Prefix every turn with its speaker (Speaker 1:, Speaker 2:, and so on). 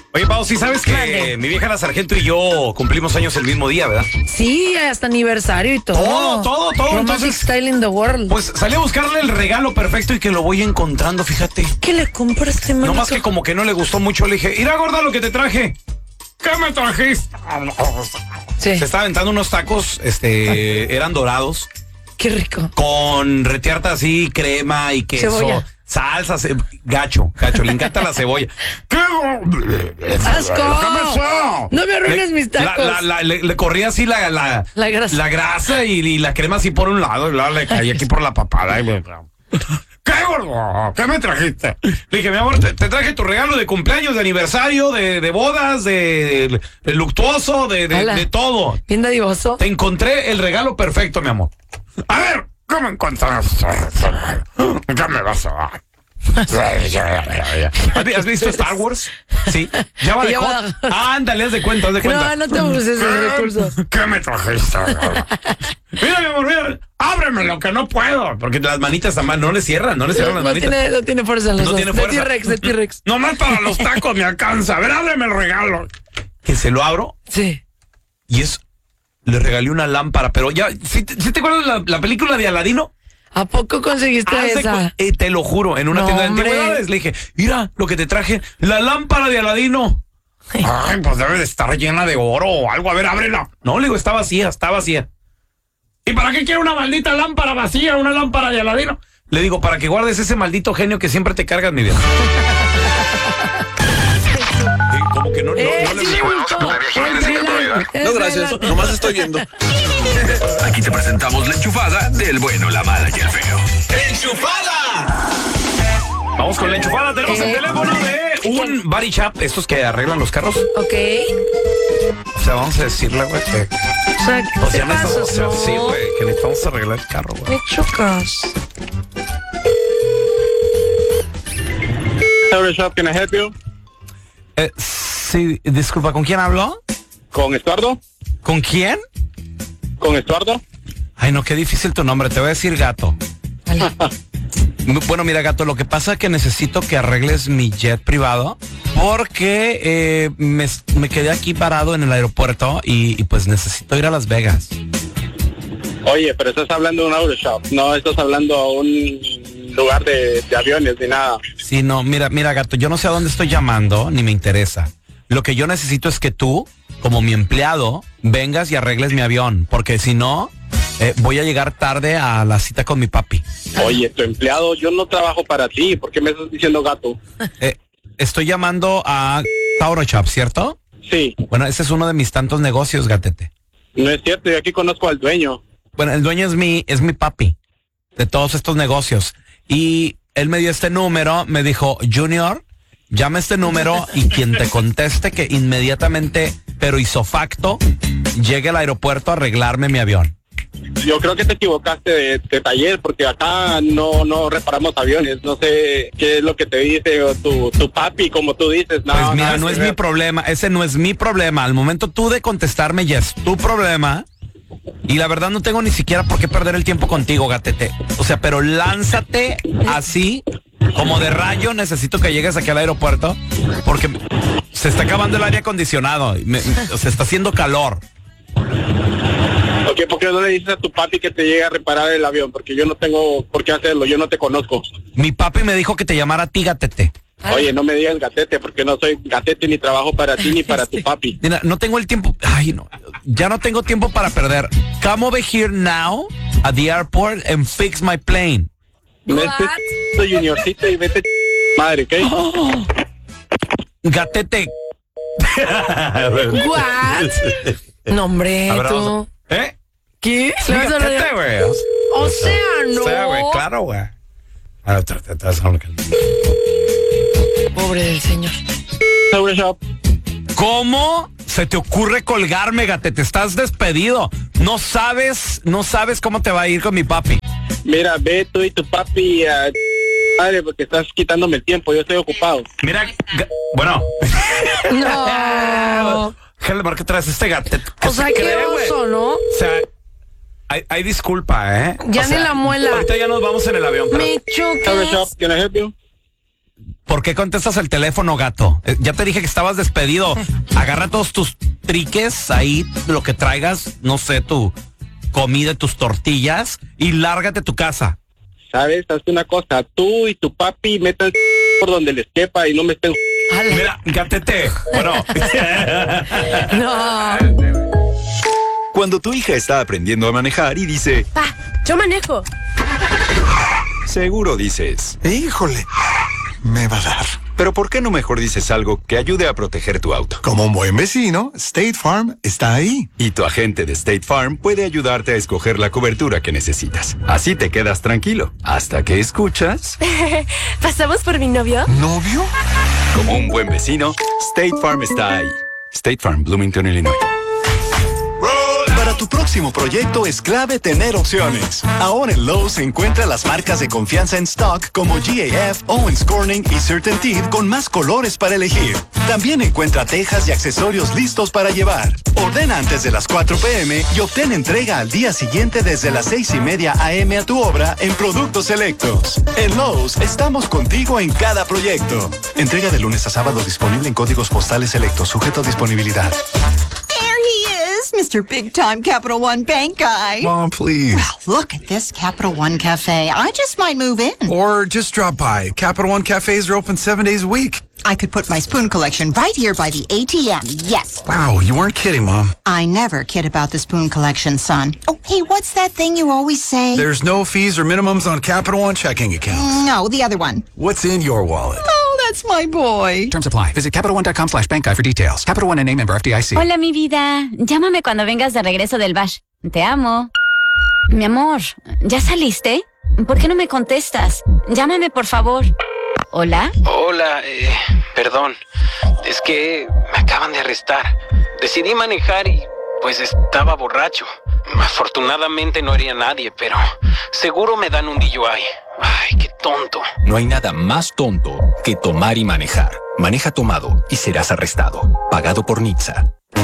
Speaker 1: Oye, Pau, sí sabes que
Speaker 2: Mande.
Speaker 1: mi vieja la sargento y yo cumplimos años el mismo día, ¿verdad?
Speaker 2: Sí, hasta aniversario y todo.
Speaker 1: Todo.
Speaker 2: Romantic
Speaker 1: Entonces,
Speaker 2: style in the world.
Speaker 1: pues salí a buscarle el regalo perfecto y que lo voy encontrando, fíjate.
Speaker 2: ¿Qué le compraste, manito?
Speaker 1: No más que como que no le gustó mucho, le dije, mira, gorda, lo que te traje. ¿Qué me trajiste?
Speaker 2: Sí,
Speaker 1: Se estaba aventando unos tacos, eran dorados,
Speaker 2: qué rico.
Speaker 1: con retiarta así, crema y queso.
Speaker 2: Cebolla.
Speaker 1: Salsa, gacho, le encanta la cebolla. ¿Qué?
Speaker 2: ¡Asco!
Speaker 1: ¿Qué pasó?
Speaker 2: No me arruines mis tacos.
Speaker 1: Le corría así la
Speaker 2: grasa.
Speaker 1: la grasa y la crema así por un lado y luego le caía aquí por la papada. ¿Qué, gordo? ¿Qué me trajiste? Le dije, mi amor, te traje tu regalo de cumpleaños, de aniversario, de bodas, de luctuoso, de todo.
Speaker 2: Bien dadivoso.
Speaker 1: Te encontré el regalo perfecto, mi amor. A ver, ¿cómo encontraste? ¿Qué me vas a dar? ¿Has visto Star Wars? Sí. Ya va de
Speaker 2: Ya va.
Speaker 1: hot. Ándale, haz de cuenta, haz de cuenta.
Speaker 2: No te uses esos recursos.
Speaker 1: ¿Qué me trajiste? Mira, mi amor, mira. Ábreme lo que no puedo. Porque las manitas también no le cierran las manitas.
Speaker 2: No tiene fuerza en los
Speaker 1: No
Speaker 2: dos.
Speaker 1: tiene fuerza.
Speaker 2: De T-Rex.
Speaker 1: Nomás para los tacos me alcanza. A ver, ábreme el regalo. Que se lo abro
Speaker 2: Sí.
Speaker 1: y le regalé una lámpara, pero ya, ¿sí te acuerdas la película de Aladino?
Speaker 2: ¿A poco conseguiste esa?
Speaker 1: Te lo juro, en una
Speaker 2: No,
Speaker 1: tienda de
Speaker 2: hombre.
Speaker 1: antigüedades le dije, mira lo que te traje, la lámpara de Aladino. Ay, pues debe de estar llena de oro o algo, a ver, ábrela. No, le digo, está vacía. ¿Y para qué quiere una maldita lámpara vacía, una lámpara de Aladino? Le digo, para que guardes ese maldito genio que siempre te cargas, mi vida. Como que no le
Speaker 2: sí me gustó.
Speaker 3: No, gracias. Nomás estoy viendo.
Speaker 4: Aquí te presentamos la enchufada del bueno, la mala y el feo.
Speaker 1: ¡Enchufada! Vamos con la enchufada. Tenemos el teléfono de un body shop, estos que arreglan los carros.
Speaker 2: Ok.
Speaker 1: O sea, vamos a decirle, güey, que...
Speaker 2: O sea,
Speaker 1: O sea,
Speaker 2: ¿qué pasas,
Speaker 1: sí, güey, que necesitamos arreglar el carro, güey.
Speaker 2: Me chocas.
Speaker 3: Auto Shop, can I help you?
Speaker 1: Sí, disculpa, ¿con quién hablo?
Speaker 3: ¿Con Estuardo?
Speaker 1: ¿Con quién?
Speaker 3: ¿Con Estuardo?
Speaker 1: Ay, no, qué difícil tu nombre, te voy a decir Gato.
Speaker 2: Vale.
Speaker 1: Bueno, mira, Gato, lo que pasa es que necesito que arregles mi jet privado porque me quedé aquí parado en el aeropuerto y pues necesito ir a Las Vegas.
Speaker 3: Oye, pero estás hablando de un Auto Shop, no estás hablando a un lugar de aviones ni nada.
Speaker 1: Sí, no, mira, Gato, yo no sé a dónde estoy llamando, ni me interesa. Lo que yo necesito es que tú, como mi empleado, vengas y arregles mi avión, porque si no, voy a llegar tarde a la cita con mi papi.
Speaker 3: Oye, tu empleado, yo no trabajo para ti, ¿por qué me estás diciendo gato?
Speaker 1: Estoy llamando a Tauro Shop, ¿cierto?
Speaker 3: Sí,
Speaker 1: Bueno, ese es uno de mis tantos negocios, gatete.
Speaker 3: no es cierto, yo aquí conozco al dueño.
Speaker 1: Bueno, el dueño es mi papi de todos estos negocios. Y él me dio este número, me dijo, Junior, llama a este número y quien te conteste que inmediatamente, pero isofacto, llegue al aeropuerto a arreglarme mi avión.
Speaker 3: Yo creo que te equivocaste de taller, porque acá no reparamos aviones, no sé qué es lo que te dice tu papi, como tú dices. No,
Speaker 1: Pues mira,
Speaker 3: nada
Speaker 1: no
Speaker 3: que
Speaker 1: es
Speaker 3: ver.
Speaker 1: mi problema, ese no es mi problema. Al momento tú de contestarme ya es tu problema. Y la verdad no tengo ni siquiera por qué perder el tiempo contigo, gatete. O sea, pero lánzate así, como de rayo, necesito que llegues aquí al aeropuerto, porque se está acabando el aire acondicionado, se está haciendo calor.
Speaker 3: Ok, ¿por qué no le dices a tu papi que te llegue a reparar el avión? Porque yo no tengo por qué hacerlo, yo no te conozco.
Speaker 1: Mi papi me dijo que te llamara a ti, gatete.
Speaker 3: Oye, no me digas gatete, porque no soy gatete ni trabajo para ti ni para tu papi.
Speaker 1: Mira, no tengo el tiempo. Ay, no. Ya no tengo tiempo para perder. Come over here now at the airport and fix my plane.
Speaker 3: Soy juniorcito y vete madre, ¿ok?
Speaker 1: Gatete.
Speaker 2: What? No, hombre,
Speaker 1: A ver,
Speaker 2: tú.
Speaker 1: vamos a- ¿Eh?
Speaker 2: ¿Qué?
Speaker 1: Sí,
Speaker 2: ¿Le vas a
Speaker 1: gatete,
Speaker 2: arreglar?
Speaker 1: güey.
Speaker 2: O sea, no.
Speaker 1: O sea, güey, claro, güey. A ver, te vas a hablar.
Speaker 2: Pobre del señor.
Speaker 3: Auto Shop.
Speaker 1: ¿Cómo se te ocurre colgarme, gatete? Estás despedido. No sabes cómo te va a ir con mi papi.
Speaker 3: Mira, ve tú y tu papi a madre, porque estás quitándome el tiempo, yo estoy ocupado.
Speaker 1: Mira, bueno.
Speaker 2: No.
Speaker 1: Déjale marcar otra vez este gatete. ¿Qué
Speaker 2: O sea,
Speaker 1: se
Speaker 2: qué
Speaker 1: cree, güey?
Speaker 2: oso, ¿no?
Speaker 1: O sea, hay disculpa, ¿eh?
Speaker 2: Ya
Speaker 1: O sea,
Speaker 2: ni la muela.
Speaker 1: Ahorita ya nos vamos en el avión. Pero
Speaker 2: Me
Speaker 3: Auto Shop,
Speaker 2: chocas.
Speaker 3: can I help you?
Speaker 1: ¿Por qué contestas el teléfono, gato? Ya te dije que estabas despedido. Agarra todos tus triques ahí, lo que traigas, no sé, tu comida, tus tortillas y lárgate a tu casa.
Speaker 3: ¿Sabes? Haz una cosa, tú y tu papi metan por donde les quepa y no me estén...
Speaker 1: Mira, gatete. Bueno.
Speaker 2: No.
Speaker 5: Cuando tu hija está aprendiendo a manejar y dice,
Speaker 2: Pa, yo manejo.
Speaker 5: seguro dices,
Speaker 6: Híjole, me va a dar.
Speaker 5: pero ¿por qué no mejor dices algo que ayude a proteger tu auto?
Speaker 6: Como un buen vecino, State Farm está ahí.
Speaker 5: Y tu agente de State Farm puede ayudarte a escoger la cobertura que necesitas. Así te quedas tranquilo, hasta que escuchas...
Speaker 2: ¿Pasamos por mi novio?
Speaker 6: ¿Novio?
Speaker 5: Como un buen vecino, State Farm está ahí. State Farm, Bloomington, Illinois.
Speaker 7: Para tu próximo proyecto es clave tener opciones. Ahora en Lowe's encuentra las marcas de confianza en stock como GAF, Owens Corning y CertainTeed con más colores para elegir. También encuentra tejas y accesorios listos para llevar. Ordena antes de las 4 p.m. y obtén entrega al día siguiente desde las 6:30 a.m. a tu obra en productos selectos. En Lowe's estamos contigo en cada proyecto. Entrega de lunes a sábado disponible en códigos postales selectos, sujeto a disponibilidad.
Speaker 8: There he is, Mr. Big Time Capital One Bank guy.
Speaker 6: Mom, please.
Speaker 8: Look at this Capital One Cafe. I just might move in.
Speaker 6: Or just drop by. Capital One cafes are open 7 days a week.
Speaker 8: I could put my spoon collection right here by the ATM. Yes.
Speaker 6: Wow, you weren't kidding, Mom.
Speaker 8: I never kid about the spoon collection, son. Oh, hey, what's that thing you always say?
Speaker 6: There's no fees or minimums on Capital One checking accounts.
Speaker 8: No, the other one.
Speaker 6: What's in your wallet?
Speaker 8: Oh, that's my boy.
Speaker 9: Terms apply. Visit CapitalOne.com/bankguy for details. Capital One and member FDIC.
Speaker 10: Hola, mi vida. Llámame cuando vengas de regreso del bash. Te amo. Mi amor, ¿ya saliste? ¿Por qué no me contestas? Llámame, por favor. ¿Hola?
Speaker 11: Hola, perdón. Es que me acaban de arrestar. Decidí manejar y pues estaba borracho. Afortunadamente no hería a nadie, pero seguro me dan un DUI. Ay, qué tonto.
Speaker 12: No hay nada más tonto que tomar y manejar. Maneja tomado y serás arrestado. Pagado por NHTSA.